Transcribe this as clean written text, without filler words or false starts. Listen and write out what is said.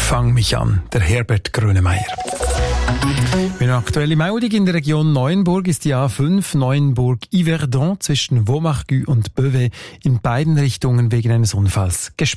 Fang mich an, der Herbert Grönemeyer. Eine aktuelle Meldung in der Region Neuenburg ist die A5 Neuenburg-Yverdon zwischen Vaumargues und Beauvais in beiden Richtungen wegen eines Unfalls gesperrt.